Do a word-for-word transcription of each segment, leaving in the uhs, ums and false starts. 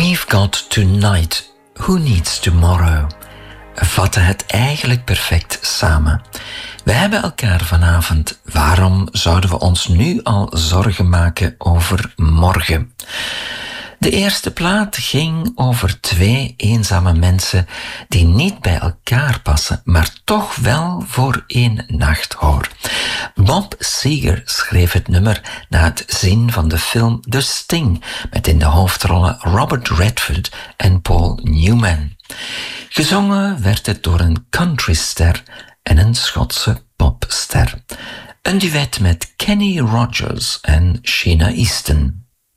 We've got tonight, who needs tomorrow? Vatten het eigenlijk perfect samen. We hebben elkaar vanavond, waarom zouden we ons nu al zorgen maken over morgen? De eerste plaat ging over twee eenzame mensen die niet bij elkaar passen, maar toch wel voor één nacht hoor. Bob Seger schreef het nummer na het zien van de film The Sting, met in de hoofdrollen Robert Redford en Paul Newman. Gezongen werd het door een countryster en een Schotse popster. Een duet met Kenny Rogers en Sheena Easton.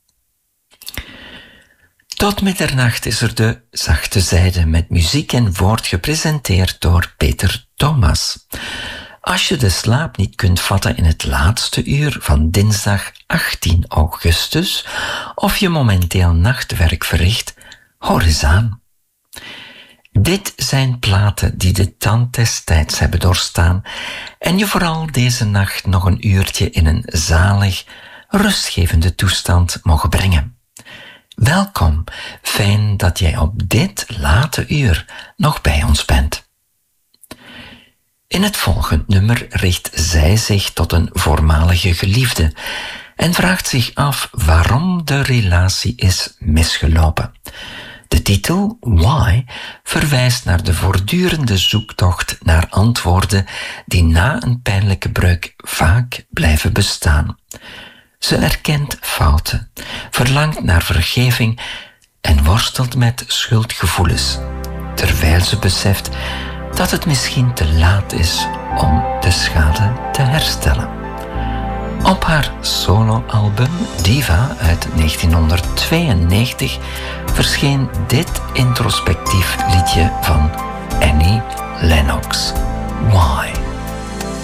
Tot middernacht is er de zachte zijde met muziek en woord gepresenteerd door Peter Thomas. Als je de slaap niet kunt vatten in het laatste uur van dinsdag achttien augustus of je momenteel nachtwerk verricht, hoor eens aan. Dit zijn platen die de tand des tijds hebben doorstaan en je vooral deze nacht nog een uurtje in een zalig, rustgevende toestand mogen brengen. Welkom, fijn dat jij op dit late uur nog bij ons bent. In het volgend nummer richt zij zich tot een voormalige geliefde en vraagt zich af waarom de relatie is misgelopen. De titel, Why, verwijst naar de voortdurende zoektocht naar antwoorden die na een pijnlijke breuk vaak blijven bestaan. Ze erkent fouten, verlangt naar vergeving en worstelt met schuldgevoelens, terwijl ze beseft dat het misschien te laat is om de schade te herstellen. Op haar soloalbum Diva uit negentienhonderdtweeënnegentig verscheen dit introspectief liedje van Annie Lennox, Why?